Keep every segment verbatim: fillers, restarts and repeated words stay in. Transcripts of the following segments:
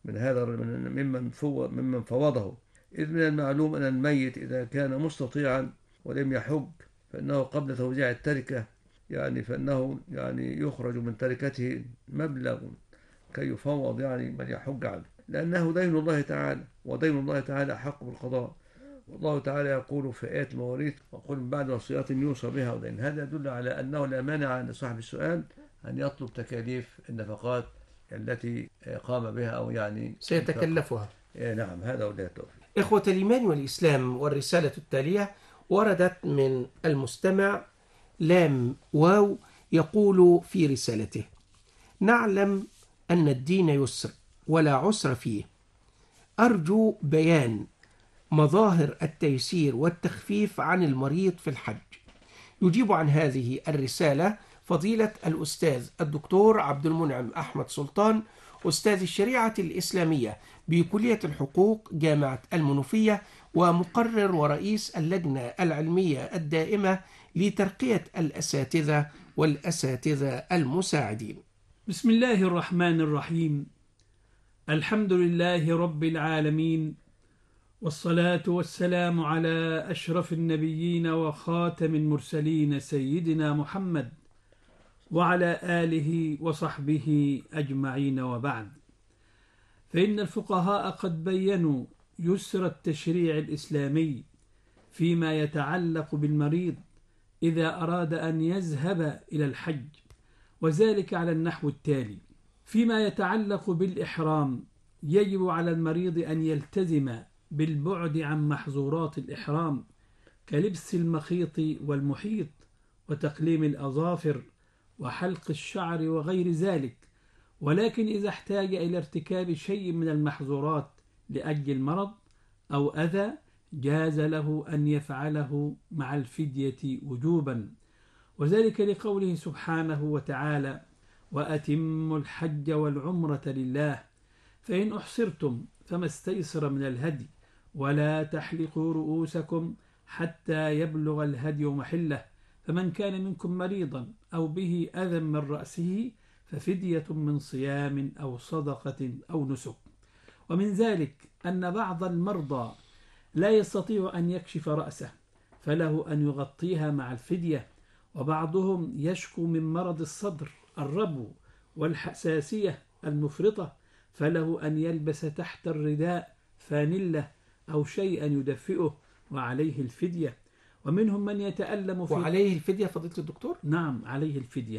من هذا ممن فوض ممن فوضه. إذ من المعلوم أن الميت إذا كان مستطيعا ولم يحج فإنه قبل توزيع التركة يعني فإنه يعني يخرج من تركته مبلغ كي يفوض يعني من يحج عنه، لأنه دين الله تعالى، ودين الله تعالى أحق بالقضاء. والله تعالى يقول في آيات المواريث: وقل من بعد وصية يوصى بها ودين. هذا يدل على أنه لا مانع لصاحب السؤال أن يطلب تكاليف النفقات التي قام بها أو يعني سيتكلفها. نعم، هذا هو التوفيق. إخوة الإيمان والإسلام، والرسالة التالية وردت من المستمع لام واو، يقول في رسالته: نعلم أن الدين يسر ولا عسر فيه، أرجو بيان مظاهر التيسير والتخفيف عن المريض في الحج. يجيب عن هذه الرسالة فضيلة الأستاذ الدكتور عبد المنعم أحمد سلطان، أستاذ الشريعة الإسلامية بكلية الحقوق جامعة المنوفية، ومقرر ورئيس اللجنة العلمية الدائمة لترقية الأساتذة والأساتذة المساعدين. بسم الله الرحمن الرحيم. الحمد لله رب العالمين، والصلاة والسلام على أشرف النبيين وخاتم المرسلين سيدنا محمد وعلى آله وصحبه أجمعين، وبعد. فإن الفقهاء قد بيّنوا يسر التشريع الإسلامي فيما يتعلق بالمريض إذا أراد أن يذهب إلى الحج، وذلك على النحو التالي: فيما يتعلق بالإحرام يجب على المريض أن يلتزم بالبعد عن محظورات الإحرام كلبس المخيط والمحيط وتقليم الأظافر وحلق الشعر وغير ذلك، ولكن إذا احتاج إلى ارتكاب شيء من المحظورات لأجل المرض أو أذى جاز له أن يفعله مع الفدية وجوبا، وذلك لقوله سبحانه وتعالى: وأتموا الحج والعمرة لله فإن أحصرتم فما استيسر من الهدي ولا تحلقوا رؤوسكم حتى يبلغ الهدي محله، فمن كان منكم مريضا أو به أذى من رأسه ففدية من صيام أو صدقة أو نسك. ومن ذلك أن بعض المرضى لا يستطيع أن يكشف رأسه فله أن يغطيها مع الفدية، وبعضهم يشكو من مرض الصدر الربو والحساسية المفرطة فله أن يلبس تحت الرداء فانلة أو شيئا يدفئه وعليه الفدية. ومنهم من يتألم في وعليه الفدية فضيلة الدكتور؟ نعم، عليه الفدية،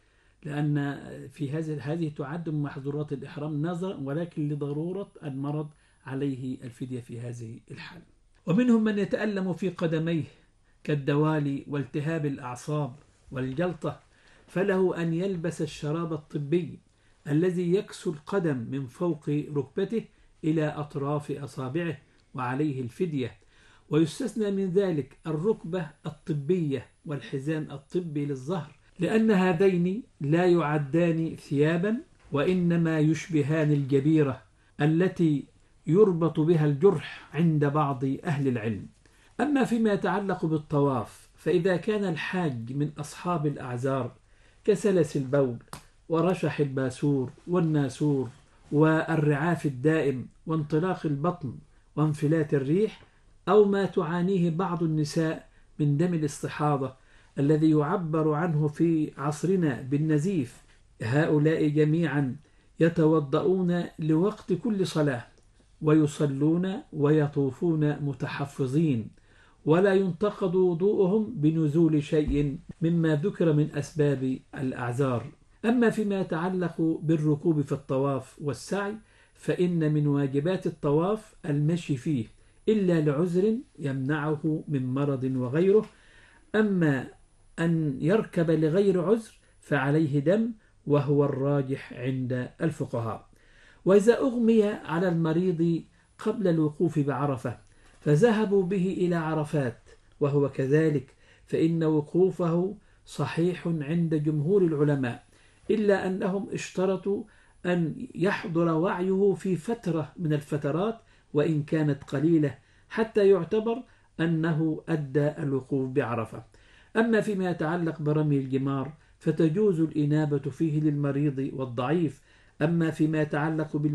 لأن في هذه هذه تعد من محظورات الإحرام نظرا، ولكن لضرورة المرض عليه الفدية في هذه الحال. ومنهم من يتألم في قدميه كالدوالي والتهاب الأعصاب والجلطة فله أن يلبس الشراب الطبي الذي يكسو القدم من فوق ركبته إلى أطراف أصابعه وعليه الفدية. ويستثنى من ذلك الركبة الطبية والحزام الطبي للظهر، لأن هذين لا يعدان ثيابا وإنما يشبهان الجبيرة التي يربط بها الجرح عند بعض أهل العلم. أما فيما يتعلق بالطواف فإذا كان الحاج من أصحاب الأعذار كسلس البول ورشح الباسور والناسور والرعاف الدائم وانطلاق البطن وانفلات الريح، أو ما تعانيه بعض النساء من دم الاستحاضة الذي يعبر عنه في عصرنا بالنزيف، هؤلاء جميعا يتوضؤون لوقت كل صلاة ويصلون ويطوفون متحفظين، ولا ينتقد وضوءهم بنزول شيء مما ذكر من أسباب الأعذار. أما فيما يتعلق بالركوب في الطواف والسعي فإن من واجبات الطواف المشي فيه إلا لعذر يمنعه من مرض وغيره، أما أن يركب لغير عذر فعليه دم، وهو الراجح عند الفقهاء. وإذا أغمي على المريض قبل الوقوف بعرفة فذهبوا به إلى عرفات وهو كذلك فإن وقوفه صحيح عند جمهور العلماء، إلا أنهم اشترطوا أن يحضر وعيه في فترة من الفترات وإن كانت قليلة حتى يعتبر أنه أدى الوقوف بعرفة. أما فيما يتعلق برمي الجمار فتجوز الإنابة فيه للمريض والضعيف. أما فيما يتعلق